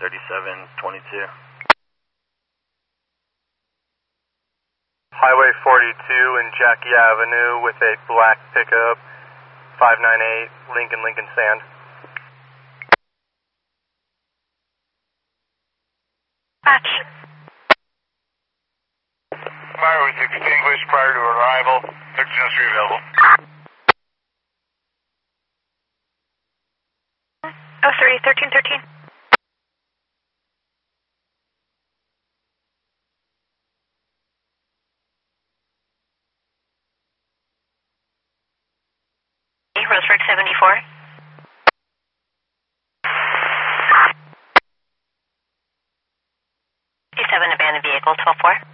3722. Highway 42 and Jackie Avenue with a black pickup, 598 Lincoln Sand. Patch. Fire was extinguished prior to arrival. 1303 available. 1313. Roseburg 74. 57 abandoned vehicle 124.